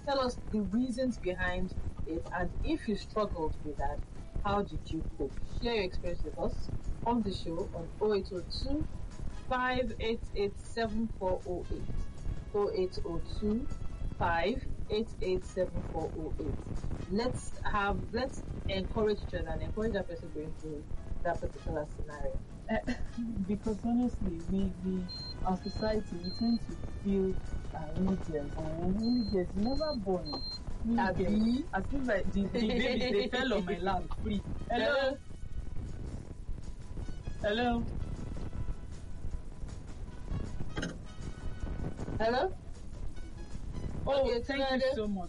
Tell us the reasons behind it, and if you struggled with that, how did you cope? Share your experience with us on the show on 0802 588 7408. 0802 588 7408. Let's encourage each other and encourage that person going through that particular scenario. Because honestly, our society, we tend to feel religious, and religious never born. As if like the babies, they fell on my lap free. Hello. Hello. Hello? Oh, Okay, thank you so much.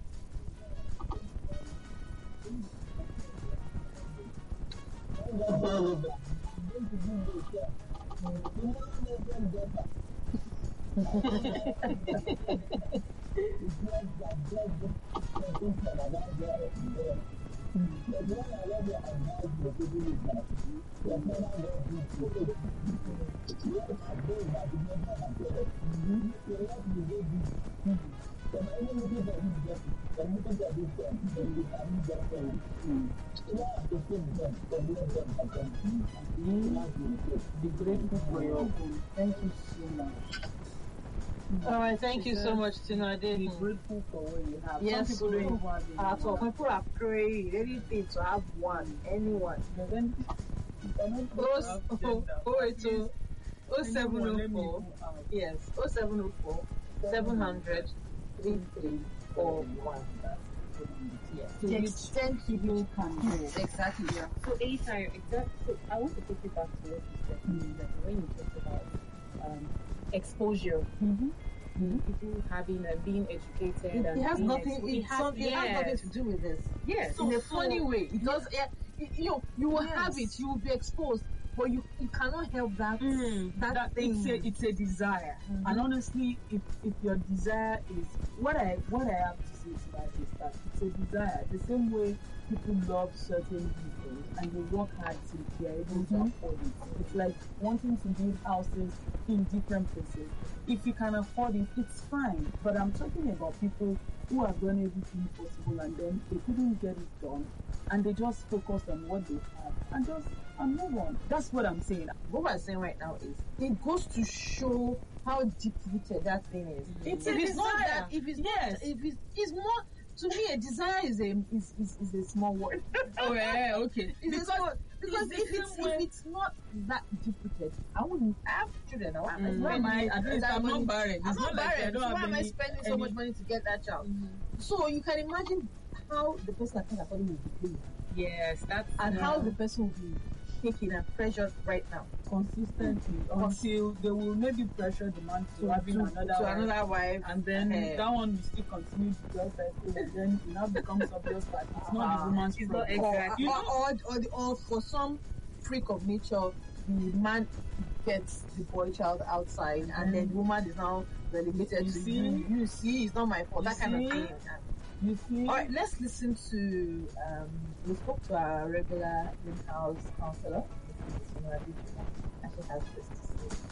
Be grateful for your home. Thank you so much. All right, thank you so much, Tinade. Be grateful for what you have. Yes, some people don't have it. So people are praying, anything to have one, anyone. But then, 0704, yes, 0704 700 3341. Yes. To the extent people can go. Exactly. Yeah. So, exactly. So I want to take you back to what you said, that when you talked about exposure, people having being educated, it has nothing. It has nothing to do with this. Yes, in a funny way, it does. You will have it. You will be exposed, but you cannot help that. That thing. It's a desire, and honestly, if your desire is what I have to say to that is that it's a desire. The same way people love certain people and they work hard till they are able to afford it. It's like wanting to build houses in different places. If you can afford it, it's fine. But I'm talking about people who have done everything possible and then they couldn't get it done, and they just focus on what they have and move on. That's what I'm saying. What we're saying right now is it goes to show how deep rooted that thing is. It's a desire. It's more. To me, a desire is a small word. Oh yeah, okay. Because if it's not that deep rooted, I wouldn't have children. I'm not barren. I'm not barren. So why am I spending so much money to get that child? So you can imagine how the person that can afford it will be feeling. Yes, and how the person will be shaking and pressured right now. Consistently until they will maybe pressure the man to having another wife, and then that one will still continue to dress like and then it now becomes obvious that it's not the woman's fault. Exactly. Or for some freak of nature, the man gets the boy child outside and then the woman is now relegated to you see, it's not my fault. That kind of thing. You see? All right, let's listen to. We spoke to our regular in-house counselor, and she has this to say.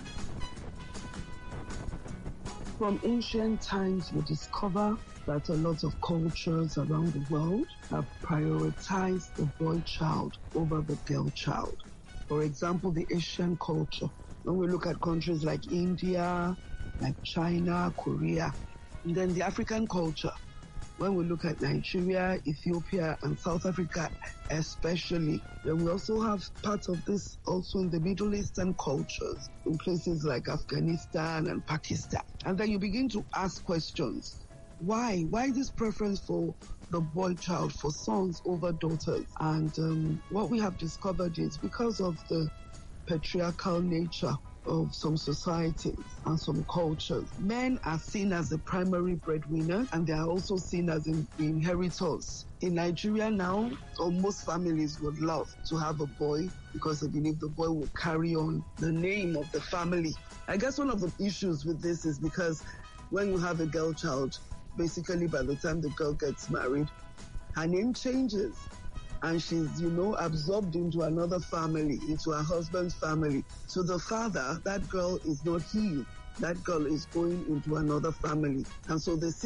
From ancient times, we discover that a lot of cultures around the world have prioritized the boy child over the girl child. For example, the Asian culture. When we look at countries like India, like China, Korea, and then the African culture. When we look at Nigeria, Ethiopia, and South Africa especially, then we also have part of this also in the Middle Eastern cultures, in places like Afghanistan and Pakistan. And then you begin to ask questions. Why? Why this preference for the boy child, for sons over daughters? And what we have discovered is because of the patriarchal nature of some societies and some cultures. Men are seen as the primary breadwinners, and they are also seen as the inheritors. In Nigeria now, most families would love to have a boy because they believe the boy will carry on the name of the family. I guess one of the issues with this is because when you have a girl child, basically by the time the girl gets married, her name changes. And she's, absorbed into another family, into her husband's family. To the father, that girl is not he. That girl is going into another family. And so they